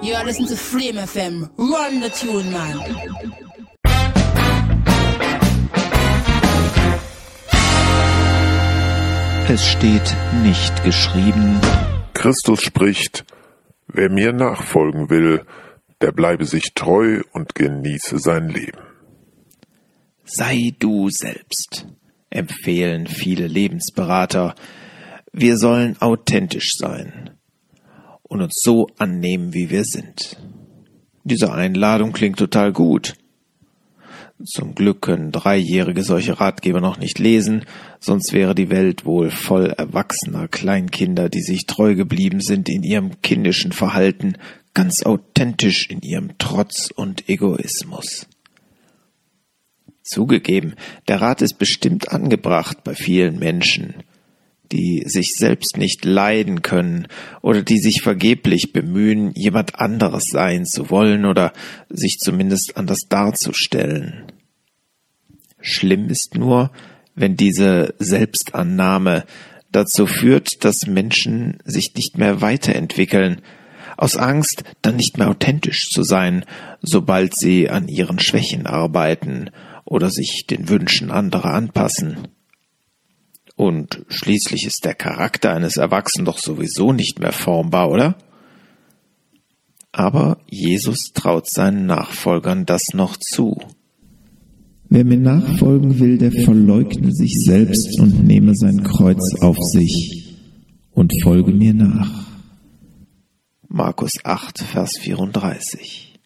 You are listening to Flame FM. Run the tune, man. Es steht nicht geschrieben. Christus spricht: Wer mir nachfolgen will, der bleibe sich treu und genieße sein Leben. Sei du selbst, empfehlen viele Lebensberater. Wir sollen authentisch sein und uns so annehmen, wie wir sind. Diese Einladung klingt total gut. Zum Glück können Dreijährige solche Ratgeber noch nicht lesen, sonst wäre die Welt wohl voll erwachsener Kleinkinder, die sich treu geblieben sind in ihrem kindischen Verhalten, ganz authentisch in ihrem Trotz und Egoismus. Zugegeben, der Rat ist bestimmt angebracht bei vielen Menschen, die sich selbst nicht leiden können oder die sich vergeblich bemühen, jemand anderes sein zu wollen oder sich zumindest anders darzustellen. Schlimm ist nur, wenn diese Selbstannahme dazu führt, dass Menschen sich nicht mehr weiterentwickeln, aus Angst, dann nicht mehr authentisch zu sein, sobald sie an ihren Schwächen arbeiten oder sich den Wünschen anderer anpassen. Und schließlich ist der Charakter eines Erwachsenen doch sowieso nicht mehr formbar, oder? Aber Jesus traut seinen Nachfolgern das noch zu. Wer mir nachfolgen will, der verleugne sich selbst und nehme sein Kreuz auf sich und folge mir nach. Markus 8, Vers 34.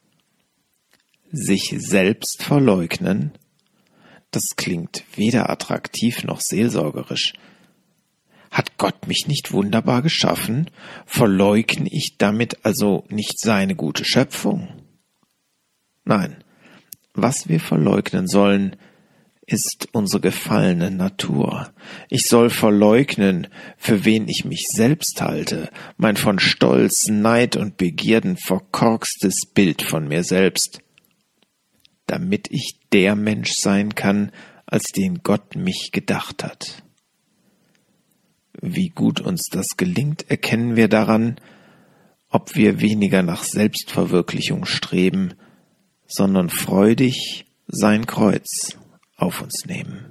Sich selbst verleugnen? Das klingt weder attraktiv noch seelsorgerisch. Hat Gott mich nicht wunderbar geschaffen? Verleugne ich damit also nicht seine gute Schöpfung? Nein, was wir verleugnen sollen, ist unsere gefallene Natur. Ich soll verleugnen, für wen ich mich selbst halte, mein von Stolz, Neid und Begierden verkorkstes Bild von mir selbst, damit ich der Mensch sein kann, als den Gott mich gedacht hat. Wie gut uns das gelingt, erkennen wir daran, ob wir weniger nach Selbstverwirklichung streben, sondern freudig sein Kreuz auf uns nehmen.